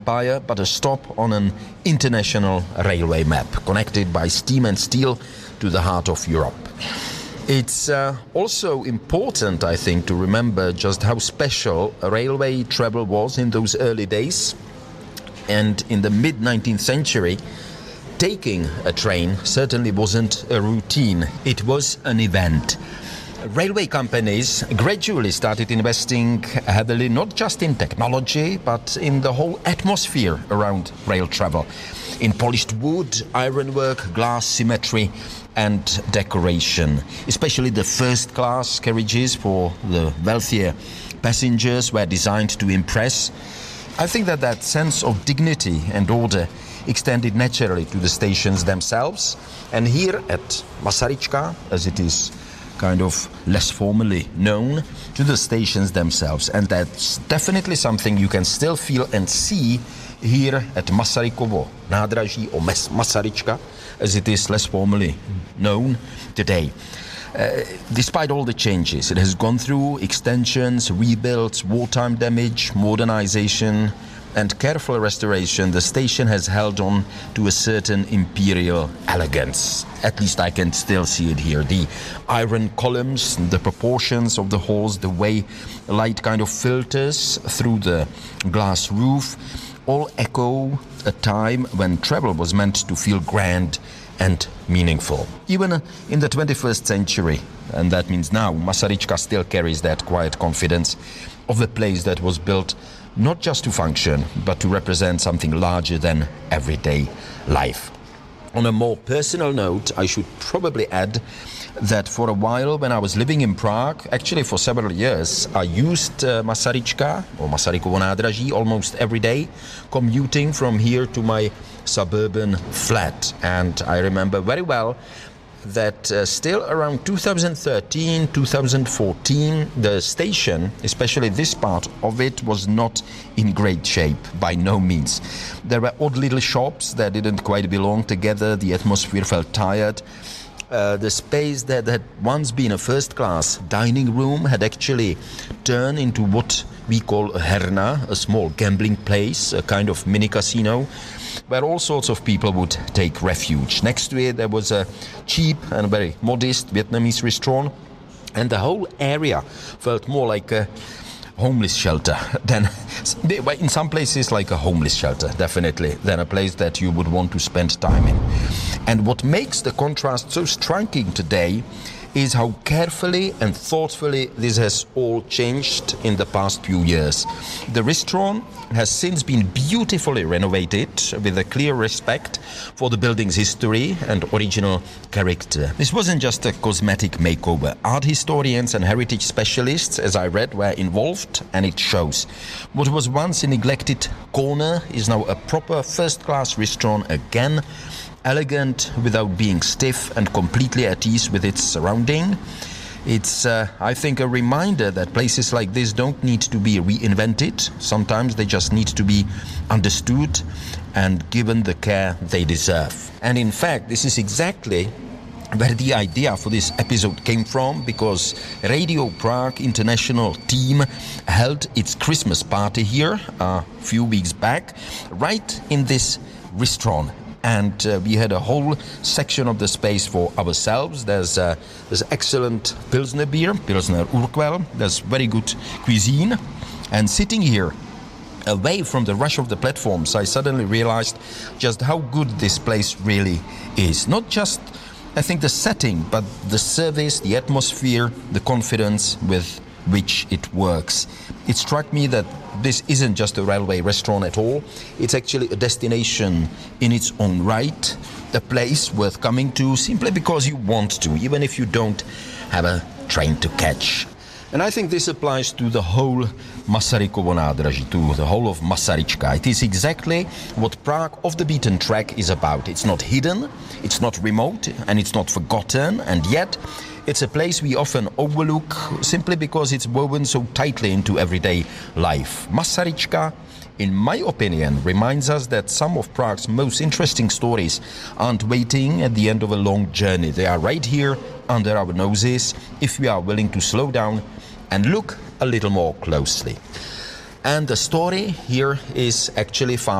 buyer, but a stop on an international railway map, connected by steam and steel to the heart of Europe. It's also important, I think, to remember just how special railway travel was in those early days. And in the mid-19th century, taking a train certainly wasn't a routine. It was an event. Railway companies gradually started investing heavily, not just in technology, but in the whole atmosphere around rail travel, in polished wood, ironwork, glass, symmetry, and decoration. Especially the first-class carriages for the wealthier passengers were designed to impress. I think that sense of dignity and order extended naturally to the stations themselves. And here at Masaryčka, as it is kind of less formally known, to the stations themselves. And that's definitely something you can still feel and see here at Masarykovo nádraží, or Masaryčka, as it is less formally known today. Despite all the changes, it has gone through extensions, rebuilds, wartime damage, modernization, and careful restoration. The station has held on to a certain imperial elegance. At least I can still see it here. The iron columns, the proportions of the halls, the way light kind of filters through the glass roof, all echo a time when travel was meant to feel grand and meaningful. Even in the 21st century, and that means now, Masaryčka still carries that quiet confidence of a place that was built not just to function, but to represent something larger than everyday life. On a more personal note, I should probably add that for a while when I was living in Prague, actually for several years, I used Masaryčka, or Masarykovo nádraží, almost every day, commuting from here to my suburban flat. And I remember very well that still around 2013, 2014, the station, especially this part of it, was not in great shape, by no means. There were odd little shops that didn't quite belong together, the atmosphere felt tired. The space that had once been a first-class dining room had actually turned into what we call a herna, a small gambling place, a kind of mini-casino, where all sorts of people would take refuge. Next to it, there was a cheap and very modest Vietnamese restaurant, and the whole area felt more like a homeless shelter than, in some places, like a homeless shelter, definitely, than a place that you would want to spend time in. And what makes the contrast so striking today is how carefully and thoughtfully this has all changed in the past few years. The restaurant has since been beautifully renovated with a clear respect for the building's history and original character. This wasn't just a cosmetic makeover. Art historians and heritage specialists, as I read, were involved, and it shows. What was once a neglected corner is now a proper first-class restaurant again, elegant without being stiff and completely at ease with its surrounding. It's, I think, a reminder that places like this don't need to be reinvented. Sometimes they just need to be understood and given the care they deserve. And in fact, this is exactly where the idea for this episode came from, because Radio Prague International team held its Christmas party here a few weeks back, right in this restaurant. And we had a whole section of the space for ourselves. There's excellent Pilsner beer, Pilsner Urquell. There's very good cuisine. And sitting here, away from the rush of the platforms, I suddenly realized just how good this place really is. Not just, I think, the setting, but the service, the atmosphere, the confidence with which it works. It struck me that this isn't just a railway restaurant at all. It's actually a destination in its own right, a place worth coming to simply because you want to, even if you don't have a train to catch. And I think this applies to the whole Masarykovo nádraží, to the whole of Masaryčka. It is exactly what Prague off the beaten track is about. It's not hidden, it's not remote, and it's not forgotten, and yet it's a place we often overlook simply because it's woven so tightly into everyday life. Masaryčka, in my opinion, reminds us that some of Prague's most interesting stories aren't waiting at the end of a long journey. They are right here under our noses if we are willing to slow down and look a little more closely. And the story here is actually far